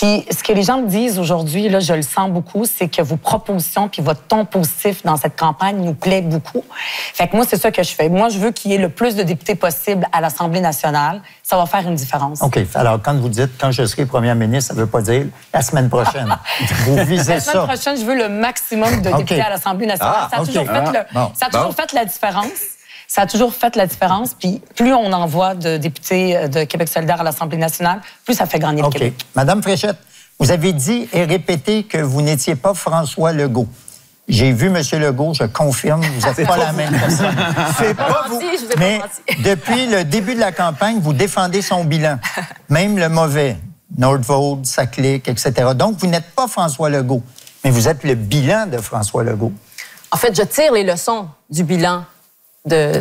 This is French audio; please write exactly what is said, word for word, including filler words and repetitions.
Puis, ce que les gens me disent aujourd'hui, là, je le sens beaucoup, c'est que vos propositions puis votre ton positif dans cette campagne nous plaît beaucoup. Fait que moi, c'est ça que je fais. Moi, je veux qu'il y ait le plus de députés possible à l'Assemblée nationale. Ça va faire une différence. OK. Alors, quand vous dites « quand je serai première ministre », ça ne veut pas dire la semaine prochaine. Vous visez ça. La semaine ça. prochaine, je veux le maximum de okay. députés à l'Assemblée nationale. Ah, ça a okay. toujours, fait, ah, le, bon. ça a toujours bon. fait la différence. Ça a toujours fait la différence. Puis plus on envoie de députés de Québec solidaire à l'Assemblée nationale, plus ça fait gagner okay. le Québec. Madame Fréchette, vous avez dit et répété que vous n'étiez pas François Legault. J'ai vu M. Legault, je confirme, vous n'êtes pas, pas la même personne. C'est pas vous. Je vous ai Mais pas menti. depuis le début de la campagne, vous défendez son bilan, même le mauvais, Nordvold, Saclic, et cetera. Donc, vous n'êtes pas François Legault, mais vous êtes le bilan de François Legault. En fait, je tire les leçons du bilan de,